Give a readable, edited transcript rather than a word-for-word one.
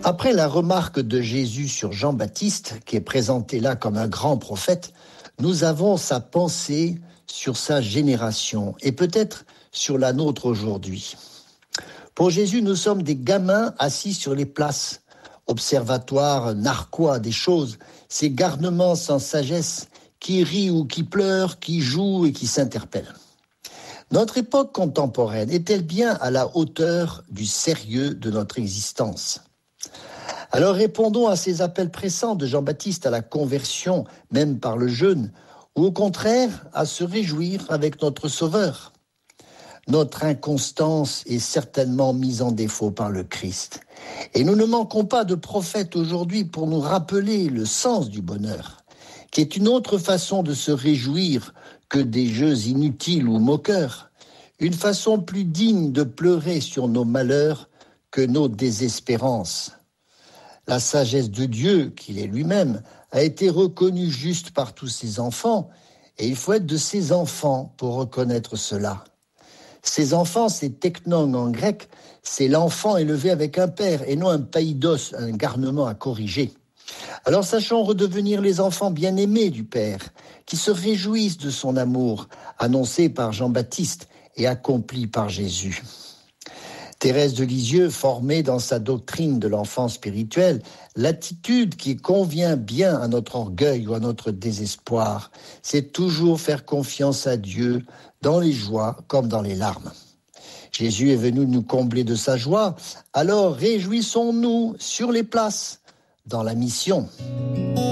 Après la remarque de Jésus sur Jean-Baptiste, qui est présenté là comme un grand prophète, nous avons sa pensée sur sa génération et peut-être sur la nôtre aujourd'hui. Pour Jésus, nous sommes des gamins assis sur les places, observatoires narquois des choses, ces garnements sans sagesse qui rient ou qui pleurent, qui jouent et qui s'interpellent. Notre époque contemporaine est-elle bien à la hauteur du sérieux de notre existence ? Alors répondons à ces appels pressants de Jean-Baptiste à la conversion, même par le jeûne, ou au contraire à se réjouir avec notre Sauveur. Notre inconstance est certainement mise en défaut par le Christ. Et nous ne manquons pas de prophètes aujourd'hui pour nous rappeler le sens du bonheur, qui est une autre façon de se réjouir que des jeux inutiles ou moqueurs, une façon plus digne de pleurer sur nos malheurs que nos désespérances. La sagesse de Dieu, qu'il est lui-même, a été reconnue juste par tous ses enfants, et il faut être de ses enfants pour reconnaître cela. Ces enfants, c'est teknon en grec, c'est l'enfant élevé avec un père, et non un païdos, un garnement à corriger. Alors sachons redevenir les enfants bien-aimés du Père, qui se réjouissent de son amour, annoncé par Jean-Baptiste et accompli par Jésus. Thérèse de Lisieux formait dans sa doctrine de l'enfant spirituel l'attitude qui convient bien à notre orgueil ou à notre désespoir. C'est toujours faire confiance à Dieu dans les joies comme dans les larmes. Jésus est venu nous combler de sa joie, alors réjouissons-nous sur les places dans la mission.